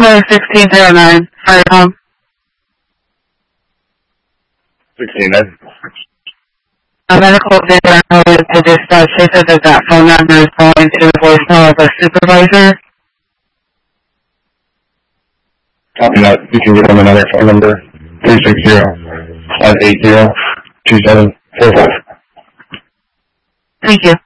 Number 1609, fire pump. 16, A medical examiner noted to dispatch. They said that phone number is calling to the voicemail of a supervisor. Copy that. You can give them another phone number, 360-580-2745. Thank you.